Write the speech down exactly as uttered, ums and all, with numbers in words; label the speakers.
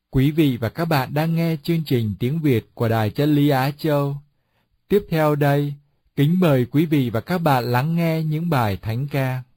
Speaker 1: Quý vị và các bạn đang nghe chương trình tiếng Việt của Đài Chân Lý Á Châu. Tiếp theo đây, kính mời quý vị và các bạn lắng nghe những bài thánh ca.